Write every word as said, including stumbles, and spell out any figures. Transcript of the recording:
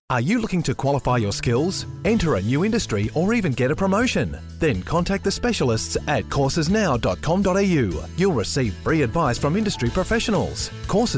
Are you looking to qualify your skills, enter a new industry, or even get a promotion? Then contact the specialists at courses now dot com dot a u. You'll receive free advice from industry professionals. Courses